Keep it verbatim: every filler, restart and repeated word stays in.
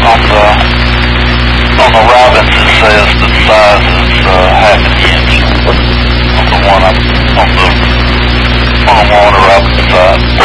On the on the Robbins it says the size is uh, half an inch. On the one I'm on the on the one on the Robbins side.